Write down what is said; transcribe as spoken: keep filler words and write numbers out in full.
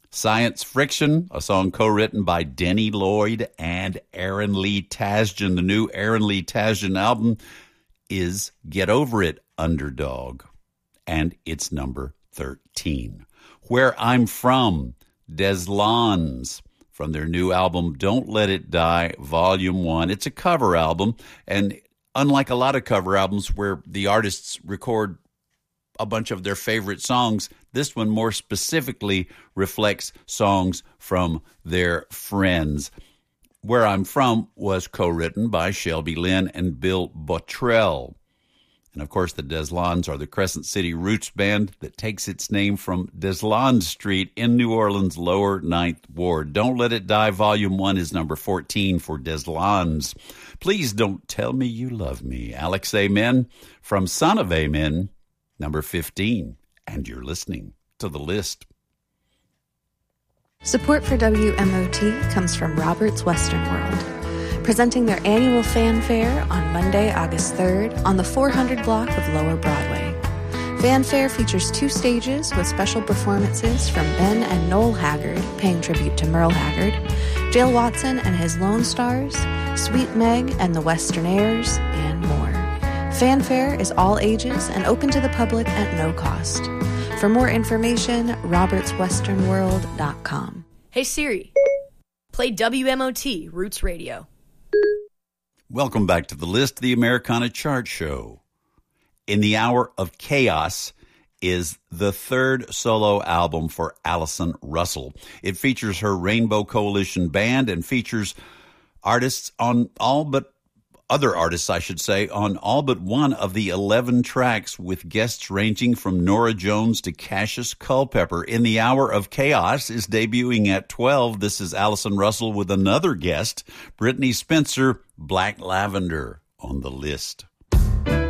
Science Friction, a song co-written by Denny Lloyd and Aaron Lee Tasjan. The new Aaron Lee Tasjan album is Get Over It, Underdog, and it's number thirteen. Where I'm From, Des Lans, from their new album Don't Let It Die, Volume one. It's a cover album, and unlike a lot of cover albums where the artists record a bunch of their favorite songs, this one more specifically reflects songs from their friends. Where I'm From was co-written by Shelby Lynn and Bill Bottrell. And, of course, the Des Lans are the Crescent City roots band that takes its name from Des Lans Street in New Orleans' lower ninth Ward. Don't Let It Die, Volume one is number fourteen for Des Lans. Please Don't Tell Me You Love Me, Alex Amen, from Son of Amen, number fifteen. And you're listening to The List. Support for W M O T comes from Robert's Western World, presenting their annual fanfare on Monday, August third, on the four hundred block of Lower Broadway. Fanfare features two stages with special performances from Ben and Noel Haggard, paying tribute to Merle Haggard, Dale Watson and his Lone Stars, Sweet Meg and the Western Airs, and more. Fanfare is all ages and open to the public at no cost. For more information, roberts western world dot com. Hey Siri, play W M O T Roots Radio. Welcome back to The List, the Americana Chart Show. In the Hour of Chaos is the third solo album for Allison Russell. It features her Rainbow Coalition band and features artists on all but other artists, I should say, on all but one of the eleven tracks, with guests ranging from Norah Jones to Cassius Culpepper. In the Hour of Chaos is debuting at twelve. This is Allison Russell with another guest, Brittany Spencer, Black Lavender, on The List.